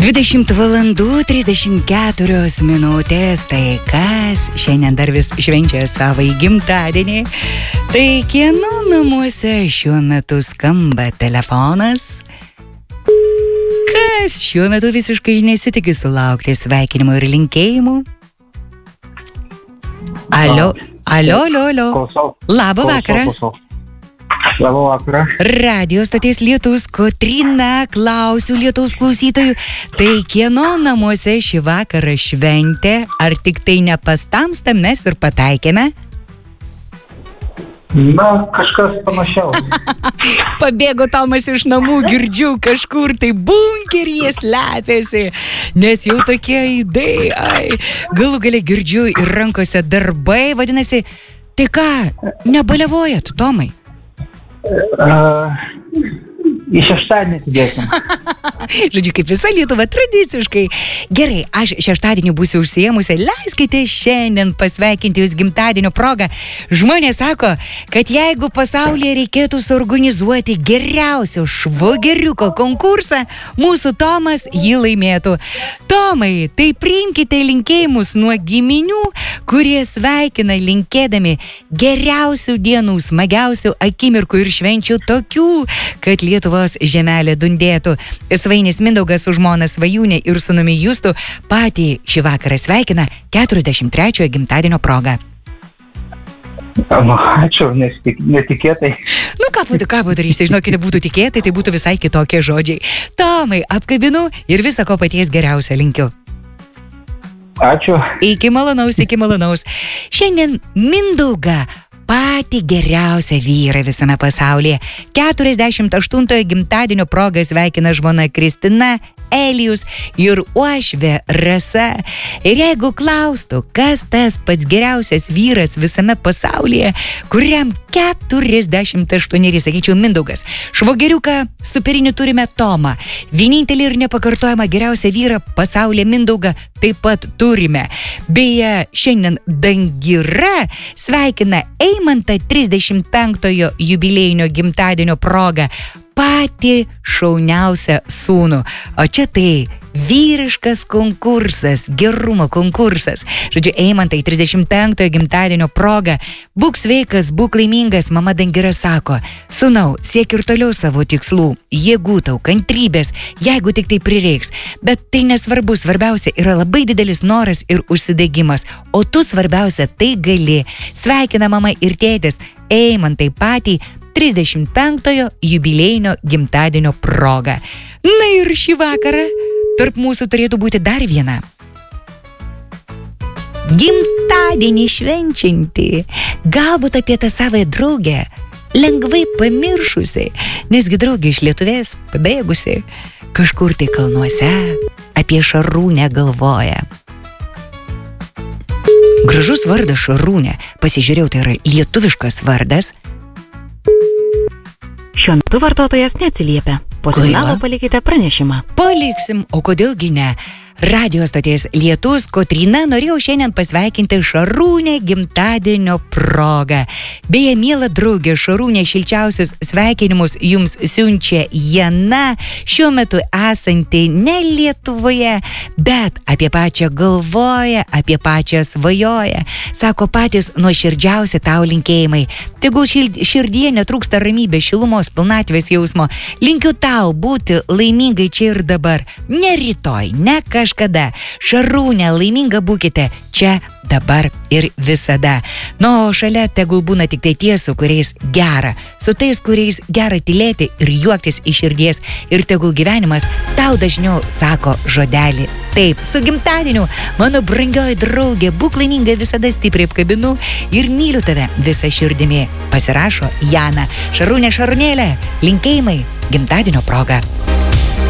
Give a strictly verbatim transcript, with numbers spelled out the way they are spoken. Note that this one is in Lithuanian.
dvidešimt valandų trisdešimt keturios minutės, tai kas šiandien dar vis švenčia savo gimtadienį? Tai kieno namuose šiuo metu skamba telefonas? Kas šiuo metu visiškai nesitiki sulaukti sveikinimų ir linkėjimų? Alio, alio, alio, alio. Labą vakarą. Labą vakarą. Radio stoties Lietus Kotryna, klausiu Lietaus klausytojų, tai kieno namuose šį vakarą šventė, ar tik tai nepastamsta mes ir pataikėme? Na, kažkas panašiau. Pabėgo Tomas iš namų, girdžiu, kažkur tai bunkeryje slepiasi, nes jau tokie aidai, ai, galų gale girdžiu ir rankose darbai, vadinasi, tai ką, nebaliavojat, Tomai? Uh, į šeštadienį atidėsim. Žodžiu, kaip visa Lietuva tradiciškai. Gerai, aš šeštadienį būsiu užsiėmusi, leiskite šiandien pasveikinti jūs gimtadienio progą. Žmonės sako, kad jeigu pasaulyje reikėtų suorganizuoti geriausio švogeriuko konkursą, mūsų Tomas jį laimėtų. Tomai, tai priimkite linkėjimus nuo giminių, kurie sveikina linkėdami geriausių dienų, smagiausių akimirkų ir švenčių tokių, kad Lietuvos žemelė dundėtų. Svainis Mindaugas su žmona Svajūnė ir sūnumi Justu patį šį vakarą sveikina keturiasdešimt trečiojo gimtadienio progą. Nu, ačiū, netik, netikėtai. Nu, ką būtų, ką būtų darysi, žinokite, būtų tikėtai, tai būtų visai kitokie žodžiai. Tomai, apkabinu ir visą ko paties geriausia linkiu. Ačiū. Iki malonaus, iki malonaus. Šiandien Mindaugą, patį geriausią vyrą visame pasaulyje. keturiasdešimt aštuntojo gimtadienio progą sveikina žmona Kristina, Elijus ir uošvė Rasa. Ir jeigu klaustų, kas tas pats geriausias vyras visame pasaulyje, kuriam keturiasdešimt aštuoneri, sakyčiau, Mindaugas. Švogeriuką superinį turime Tomą. Vienintelį ir nepakartojamą geriausią vyrą pasaulyje Mindaugą taip pat turime. Beje, šiandien Dangira sveikina Eimantą trisdešimt penktojo jubiliejinio gimtadienio progą, patį šauniausią sūnų. O čia tai vyriškas konkursas, gerumo konkursas. Žodžiu, Eimantai trisdešimt penktojo gimtadienio proga, būk sveikas, būk laimingas, mama Dangira sako, sūnau, siek ir toliau savo tikslų, jėgų tau, kantrybės, jeigu tik tai prireiks. Bet tai nesvarbu, svarbiausia yra labai didelis noras ir užsidegimas, o tu svarbiausia tai gali. Sveikina mama ir tėtis, Eimantai patį trisdešimt penktojo jubiliejinio gimtadienio proga. Na ir šį vakarą tarp mūsų turėtų būti dar viena gimtadienį švenčianti, galbūt apie tą savo draugę lengvai pamiršusi, nesgi draugė iš Lietuvės pabėgusi, kažkur tai kalnuose apie Šarūnę galvoja. Gražus vardas Šarūnė, pasižiūrėjau, tai yra lietuviškas vardas. Šiuo metu vartotojas neatsiliepia. Po signalo palikite pranešimą. Paliksim, o kodėlgi ne? Radio stoties Lietus Kotryna norėjau šiandien pasveikinti Šarūnę gimtadienio progą. Beje, miela draugė Šarūnė, šilčiausius sveikinimus jums siunčia Jana, šiuo metu esanti ne Lietuvoje, bet apie pačią galvoja, apie pačią svajoja. Sako, patys nuoširdžiausi tau linkėjimai. Tegul širdie netrūksta ramybės, šilumos, pilnatvės jausmo. Linkiu tau būti laimingai čia ir dabar. Ne rytoj, ne kažkas. Kada. Šarūnė, laiminga būkite čia, dabar ir visada. Nu, o šalia tegul būna tik tai tie, su kuriais gera, su tais, kuriais gera tylėti ir juoktis iš širdies, ir tegul gyvenimas tau dažniau sako žodelį. Taip, su gimtadieniu, mano brangioji draugė, būk laiminga, visada stipriai apkabinu ir myliu tave visą širdimi. Pasirašo Jana. Šarūnė, Šarūnėlė, linkėjimai gimtadienio proga.